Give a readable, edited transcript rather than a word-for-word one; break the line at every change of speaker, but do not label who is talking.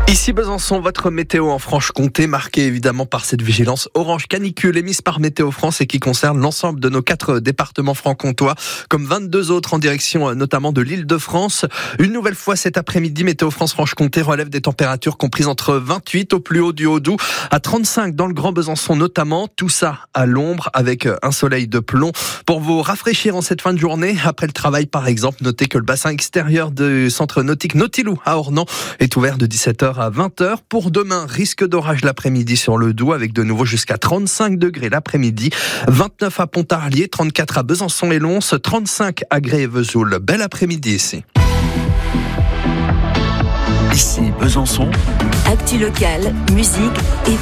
Ici Besançon, votre météo en Franche-Comté, marquée évidemment par cette vigilance orange canicule émise par Météo France et qui concerne l'ensemble de nos 4 départements franc-comtois, comme 22 autres en direction notamment de l'Île-de-France. Une nouvelle fois cet après-midi, Météo France Franche-Comté relève des températures comprises entre 28 au plus haut du Haut-Doubs à 35 dans le Grand Besançon notamment. Tout ça à l'ombre avec un soleil de plomb. Pour vous rafraîchir en cette fin de journée, après le travail par exemple, notez que le bassin extérieur du centre nautique Nautilou à Ornans est ouvert de 17h à 20h. Pour demain, risque d'orage l'après-midi sur le Doubs avec de nouveau jusqu'à 35 degrés l'après-midi, 29 à Pontarlier, 34 à Besançon et Lons, 35 à Grès et Vesoul. Bel après-midi ici.
Ici Besançon.
Actu locale, musique et